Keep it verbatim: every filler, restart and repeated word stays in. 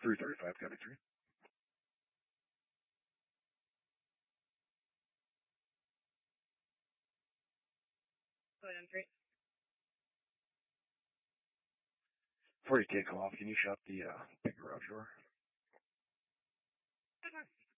three thirty-five, copy three. Go ahead, three. Before you take off, can you shut the uh, big garage door?